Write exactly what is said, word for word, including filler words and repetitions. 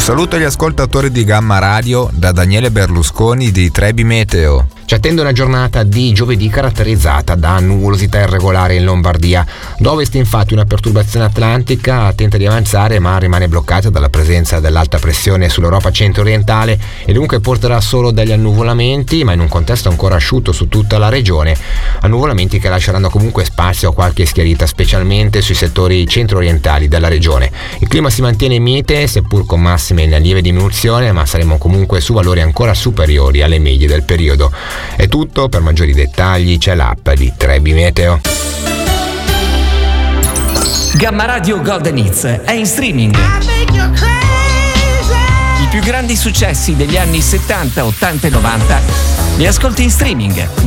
saluto agli ascoltatori di Gamma Radio da Daniele Berlusconi di Trebi Meteo. Ci attende una giornata di giovedì caratterizzata da nuvolosità irregolare in Lombardia. Da ovest infatti una perturbazione atlantica tenta di avanzare ma rimane bloccata dalla presenza dell'alta pressione sull'Europa centro-orientale e dunque porterà solo degli annuvolamenti, ma in un contesto ancora asciutto su tutta la regione. Annuvolamenti che lasceranno comunque spazio a qualche schiarita, specialmente sui settori centro-orientali della regione. Il clima si mantiene mite, seppur con massime in lieve diminuzione, ma saremo comunque su valori ancora superiori alle medie del periodo. È tutto, per maggiori dettagli c'è l'app di Trebi Meteo. Gamma Radio Golden Hits è in streaming. I più grandi successi degli anni settanta, ottanta e novanta li ascolti in streaming